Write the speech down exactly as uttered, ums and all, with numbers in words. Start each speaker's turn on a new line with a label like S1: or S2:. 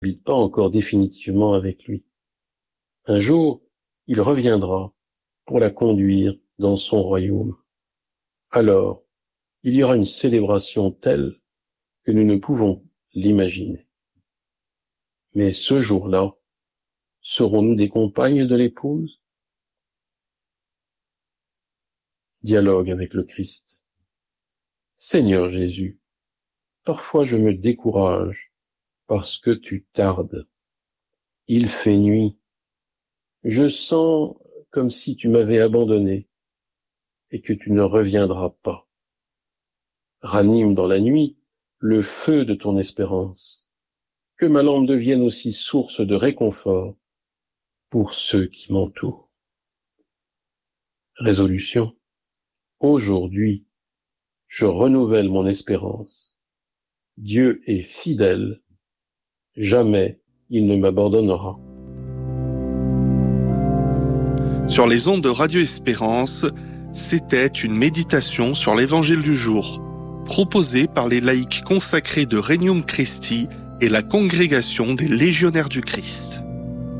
S1: n'habite pas encore définitivement avec lui. Un jour, il reviendra pour la conduire dans son royaume. Alors, il y aura une célébration telle que nous ne pouvons l'imaginer. Mais ce jour-là, serons-nous des compagnes de l'épouse? Dialogue avec le Christ. Seigneur Jésus, parfois je me décourage parce que tu tardes. Il fait nuit. Je sens comme si tu m'avais abandonné et que tu ne reviendras pas. Ranime dans la nuit le feu de ton espérance. Que ma lampe devienne aussi source de réconfort pour ceux qui m'entourent. Résolution. Aujourd'hui, je renouvelle mon espérance. Dieu est fidèle. Jamais il ne m'abandonnera.
S2: Sur les ondes de Radio Espérance, c'était une méditation sur l'Évangile du jour, proposée par les laïcs consacrés de Regnum Christi et la Congrégation des Légionnaires du Christ.